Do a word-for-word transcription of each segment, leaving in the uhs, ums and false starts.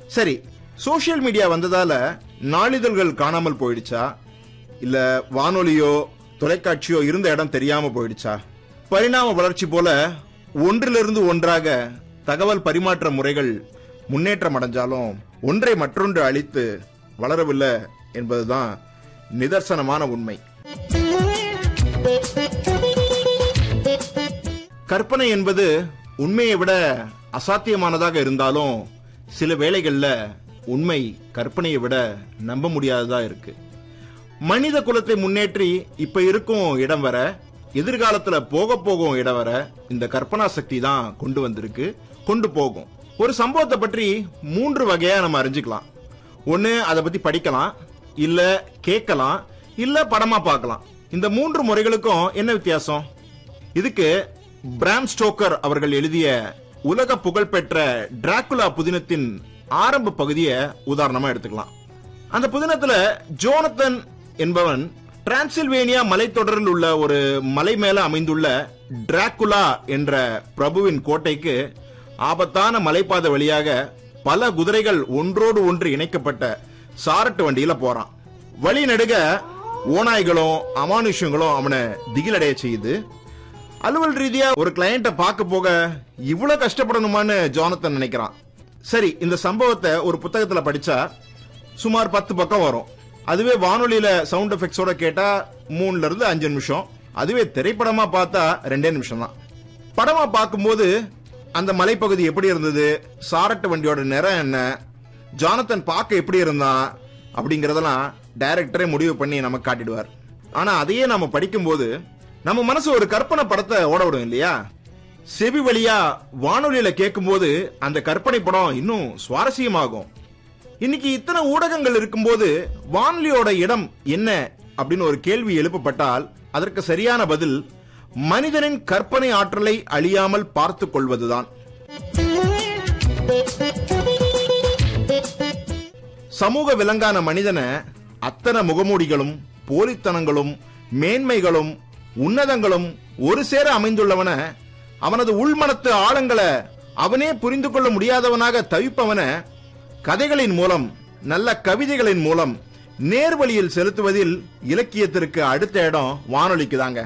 சரி, social media வந்ததால நாளிதழ்கள் காணாமல் போயிடுச்சா, இல்ல வானொலியோ தொலைக்காட்சியோ இருந்த இடம் தெரியாம போயிடுச்சா? பரிணாம வளர்ச்சி போல ஒன்றிலிருந்து ஒன்றாக தகவல் பரிமாற்ற முறைகள் முன்னேற்றம் அடைஞ்சாலும் ஒன்றை மற்றொன்று அழித்து வளரவில்லை என்பதுதான் நிதர்சனமான உண்மை. கற்பனை என்பது உண்மையை விட அசாத்தியமானதாக இருந்தாலும் சில வேளைகள்ல உண்மை கற்பனையை விட நம்ப முடியாததா இருக்கு. மனித குலத்தை முன்னேற்றி இப்ப இருக்கும் இடம் வர, எதிர்காலத்துல போக போகும் இடம் வர இந்த கற்பனா சக்தி தான் கொண்டு வந்திருக்கு, கொண்டு போகும். ஒரு சம்பவத்தை பற்றி மூன்று வகையா நம்ம அறிஞ்சுக்கலாம். ஒன்னு, அதை பத்தி படிக்கலாம், இல்ல கேட்கலாம், இல்ல படமா பார்க்கலாம். இந்த மூன்று முறைகளுக்கும் என்ன வித்தியாசம்? இதுக்கு பிராம் ஸ்டோக்கர் அவர்கள் எழுதிய உலக புகழ்பெற்ற டிராகுலா புதினத்தின் ஆரம்ப பகுதியை உதாரணமா எடுத்துக்கலாம். அந்த புதினத்துல ஜோனத்தன் என்பவன் டிரான்சில்வேனியா மலைத்தொடரில் உள்ள ஒரு மலை மேல அமைந்துள்ள டிராகுலா என்ற பிரபுவின் கோட்டைக்கு ஆபத்தான மலைப்பாதை வழியாக பல குதிரைகள் ஒன்றோடு ஒன்று இணைக்கப்பட்ட சாரட்டு வண்டியில போறான். வழி நடுக ஓநாய்களும் அமானுஷங்களும் அவனை திகிலடைய செய்யுது. அலுவல் ரீதியா ஒரு கிளையண்ட பார்க்க போக இவ்வளவு கஷ்டப்படணுமான்னு ஜோனத்தன் நினைக்கிறான். சரி, இந்த சம்பவத்தை ஒரு புத்தகத்துல படிச்சா சுமார் பத்து பக்கம் வரும். அதுவே வானொலியில சவுண்ட் எஃபெக்ட்ஸோட கேட்டா மூணுல இருந்து அஞ்சு நிமிஷம். அதுவே திரைப்படமா பார்த்தா ரெண்டே நிமிஷம் தான். படமா பார்க்கும்போது அந்த மலைப்பகுதி எப்படி இருந்தது, சாரட்டு வண்டியோட நிறம் என்ன, ஜானத்தன் பார்க்க எப்படி இருந்தான் அப்படிங்கறதெல்லாம் டைரக்டரே முடிவு பண்ணி நமக்கு காட்டிடுவார். ஆனா அதையே நாம படிக்கும்போது நம்ம மனசு ஒரு கற்பனை படத்தை ஓட விடும் இல்லையா? செவி வழியா வானொலியில கேட்கும் போது அந்த கற்பனை படம் இன்னும் சுவாரஸ்யமாகும். இன்னைக்கு இத்தனை ஊடகங்கள் இருக்கும்போது வானொலியோட இடம் என்ன அப்படின்னு ஒரு கேள்வி எழுப்பப்பட்டால் அதற்கு சரியான பதில் மனிதனின் கற்பனை ஆற்றலை அழியாமல் பார்த்துக் கொள்வதுதான். சமூக விலங்கான மனிதனை அத்தனை முகமூடிகளும் போலித்தனங்களும் மேன்மைகளும் உன்னதங்களும் ஒரு சேர அமைந்துள்ளவன, அவனது உள்மனத்து ஆழங்களை அவனே புரிந்து கொள்ள முடியாதவனாக தவிப்பவன கதைகளின் மூலம், நல்ல கவிதைகளின் மூலம் நேர்வழியில் செலுத்துவதில் இலக்கியத்திற்கு அடுத்த இடம் வானொலிக்கு தாங்க.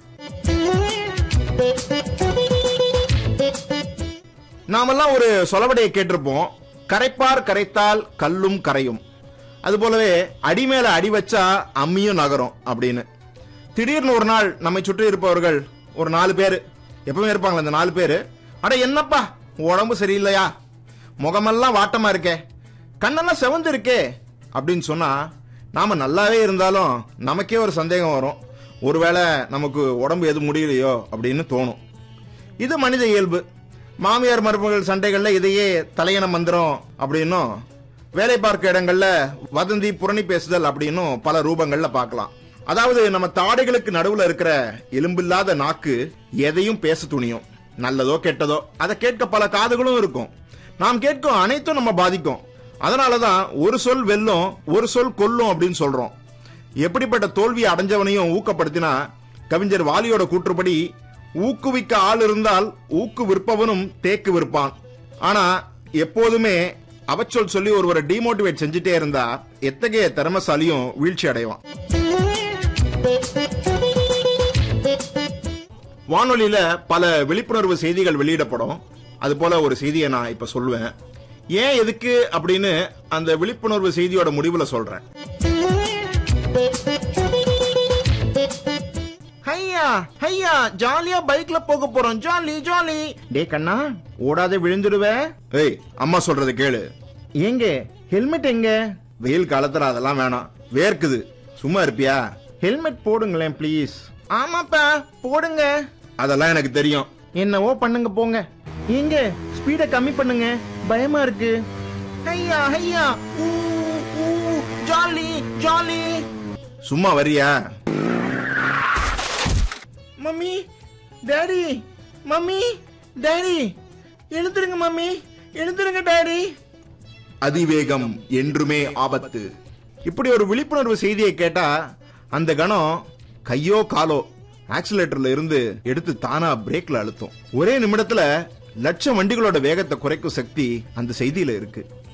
நாமெல்லாம் ஒரு சொலவடையை கேட்டிருப்போம், கரைப்பார் கரைத்தால் கல்லும் கரையும். அது போலவே அடி மேல அடி வச்சா அம்மியும் நகரும் அப்படின்னு. திடீர்னு ஒரு நாள் நம்மை சுற்றி இருப்பவர்கள் ஒரு நாலு பேரு, எப்பவுமே இருப்பாங்களா அந்த நாலு பேரு, அட என்னப்பா உடம்பு சரியில்லையா, முகமெல்லாம் வாட்டமா இருக்கே, கண்ணெல்லாம் செவந்து இருக்கே அப்படின்னு சொன்னா நாம நல்லாவே இருந்தாலும் நமக்கே ஒரு சந்தேகம் வரும், ஒருவேளை நமக்கு உடம்பு எது முடியலையோ அப்படின்னு தோணும். இது மனித இயல்பு. மாமியார் மருமகள் சண்டைகள்ல இதையே தலையண மந்திரம் அப்படின்னும், வேலை பார்க்க இடங்கள்ல வதந்தி புரணி பேசுதல் அப்படின்னும் பல ரூபங்கள்ல பார்க்கலாம். அதாவது நம்ம தாடைகளுக்கு நடுவுல இருக்கிற எலும்பில்லாத நாக்கு எதையும் பேச துணியும், நல்லதோ கெட்டதோ அதை கேட்க பல காதுகளும் இருக்கும். நாம் கேட்கும் அனைத்தும் நம்ம பாதிக்கும். அதனாலதான் ஒரு சொல் வெல்லும் ஒரு சொல் கொல்லும் அப்படின்னு சொல்றோம். எப்படிப்பட்ட தோல்வியை அடைஞ்சவனையும் ஊக்கப்படுத்தினா கவிஞர் வாலியோட கூற்றுப்படி, ஊக்குவிக்க ஆள் இருந்தால் ஊக்கு விற்பவனும் தேக்கு விற்பான். ஆனா எப்போதுமே அவச்சொல் சொல்லி ஒருவரை டிமோட்டிவேட் செஞ்சுட்டே இருந்தா எத்தகைய திறமசாலியும் வீழ்ச்சி அடைவான். வானொலியில பல விழிப்புணர்வு செய்திகள் வெளியிடப்படும். அது போல ஒரு செய்தியை நான் இப்ப சொல்லுவேன். ஏன் எதுக்கு அப்படின்னு அந்த விழிப்புணர்வு செய்தியோட முடிவுல சொல்றேன். ஹையா ஹையா ஜாலியா பைக்ல போக போறோம், ஜாலி ஜாலி. டே கண்ணா, ஓடாத விழுந்துடுவ. ஏய், அம்மா சொல்றது கேளு. எங்க ஹெல்மெட் எங்க? வெயில் காலத்துல அதெல்லாம் வேணாம், வேர்க்குது. சும்மா இருப்பியா? Helmet போடுங்களேன் please. ஆமாப்பா போடுங்க. அதெல்லாம் எனக்கு தெரியும். என்னவோ பண்ணுங்க போங்க. எங்க ஸ்பீட கம்மி பண்ணுங்க, பயமா இருக்கு. ஐயா ஐயா ஜாலி ஜாலி. சும்மா வரியா? மம்மி டாடி, மம்மி டாடி, எழுந்துருங்க மம்மி, எழுந்துருங்க டாடி. அதிவேகம் என்றுமே ஆபத்து. இப்படி ஒரு விழிப்புணர்வு செய்தியை கேட்டா அந்த கணம் கையோ காலோ ஆக்சிலேட்டர்ல இருந்து எடுத்து தானா பிரேக்ல அழுத்தும். ஒரே நிமிடத்துல லட்சம் வண்டிகளோட வேகத்தை குறைக்கும் சக்தி அந்த செய்தியில இருக்கு.